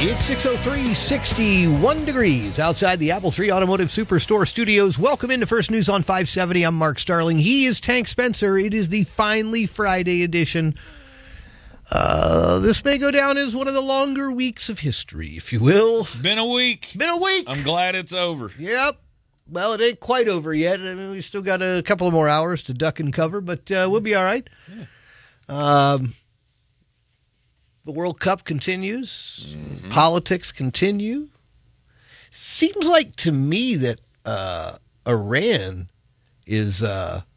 It's 6:03, 61 degrees outside the Apple Tree Automotive Superstore studios. Welcome into First News on 570. I'm Mark Starling. He is Tank Spencer. It is the Finally Friday edition. This may go down as one of the longer weeks of history, if you will. It's been a week. I'm glad it's over. Yep. Well, it ain't quite over yet. I mean, we still got a couple of more hours to duck and cover, but we'll be all right. Yeah. The World Cup continues. Mm-hmm. Politics continue. Seems like to me that Iran is